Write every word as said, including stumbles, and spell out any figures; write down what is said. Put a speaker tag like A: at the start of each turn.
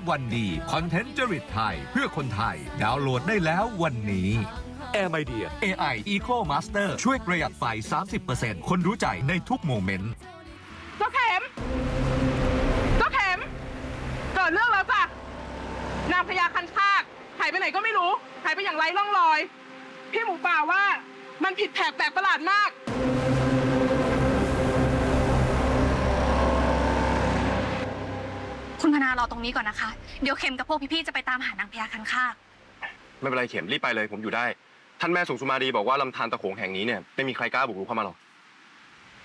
A: วันดีคอนเทนต์จริตไทยเพื่อคนไทยดาวน์โหลดได้แล้ววันนี้ Air Idea เอ ไอ Eco Master ช่วยประหยัดไฟ สามสิบเปอร์เซ็นต์ คนรู้ใจในทุกโมเมนต์
B: เจ้าเข็มเจ้าเข็มเกิดเรื่องแล้วจ้ะนางพญาคันคากหายไปไหนก็ไม่รู้หายไปอย่างไร้ร่องรอยพี่หมูป่าว่ามันผิดแผกแปลกประหลาดมาก
C: คุณพนารอตรงนี้ก่อนนะคะเดี๋ยวเข็มกับพวกพี่ๆจะไปตามหานางพญาคันคาก
D: ไม่เป็นไรเข็มรีบไปเลยผมอยู่ได้ท่านแม่สุงสุมาดีบอกว่าลำธารตะโขงแห่งนี้เนี่ยไม่มีใครกล้าบุกรุกเข้ามาหรอก